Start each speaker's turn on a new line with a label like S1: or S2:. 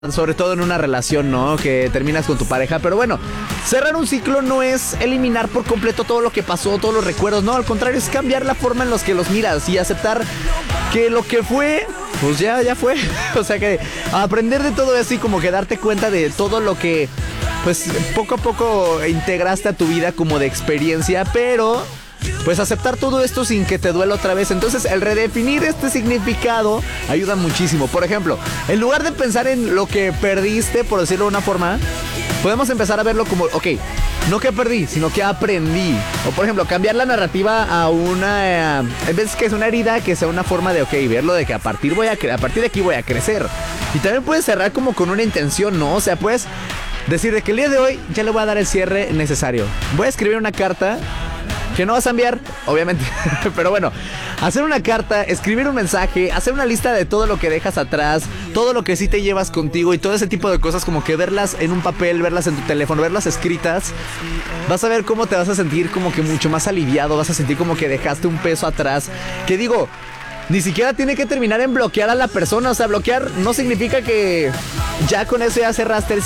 S1: sobre todo en una relación, ¿no? Que terminas con tu pareja. Pero bueno, cerrar un ciclo no es eliminar por completo todo lo que pasó, todos los recuerdos. No, al contrario, es cambiar la forma en los que los miras y aceptar que lo que fue, pues ya fue. O sea que aprender de todo eso y como que darte cuenta de todo lo que, pues poco a poco integraste a tu vida como de experiencia, pero pues aceptar todo esto sin que te duela otra vez. Entonces el redefinir este significado ayuda muchísimo. Por ejemplo, en lugar de pensar en lo que perdiste, por decirlo de una forma, podemos empezar a verlo como, ok, no que perdí, sino que aprendí. O por ejemplo, cambiar la narrativa a una, en vez que es una herida, que sea una forma de, ok, verlo de que a partir de aquí voy a crecer. Y también puedes cerrar como con una intención, ¿no? O sea, puedes decir de que el día de hoy ya le voy a dar el cierre necesario. Voy a escribir una carta que no vas a enviar, obviamente, pero bueno, hacer una carta, escribir un mensaje, hacer una lista de todo lo que dejas atrás, todo lo que sí te llevas contigo y todo ese tipo de cosas, como que verlas en un papel, verlas en tu teléfono, verlas escritas, vas a ver cómo te vas a sentir como que mucho más aliviado, vas a sentir como que dejaste un peso atrás, que digo, ni siquiera tiene que terminar en bloquear a la persona. O sea, bloquear no significa que ya con eso ya cerraste el